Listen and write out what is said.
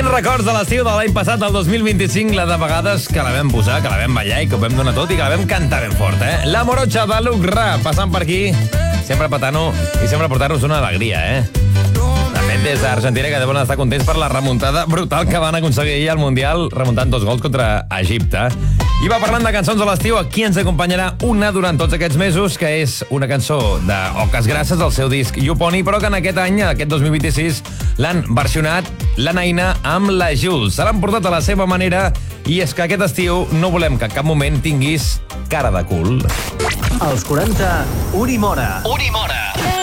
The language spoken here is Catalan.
Quins records de l'estiu de l'any passat, del 2025, la de vegades que la vam posar, que la vam ballar i que ho vam donar tot i que la vam cantar ben fort, eh? La Morocha de Luc Ra, passant per aquí, sempre petant-ho i sempre portant-nos una alegria, eh? De fet, des d'Argentina, que deuen estar contents per la remuntada brutal que van aconseguir ahir al Mundial, remuntant 2 gols contra Egipte. I va parlant de cançons de l'estiu, aquí ens acompanyarà una durant tots aquests mesos, que és una cançó d'Oques Grasses, del seu disc Yuponi, però que en aquest any, aquest 2026, l'han versionat la Naina amb la Jules. Se l'han portat a la seva manera i és que aquest estiu no volem que en cap moment tinguis cara de cul. Als 40, Uri Mora. Uri Mora.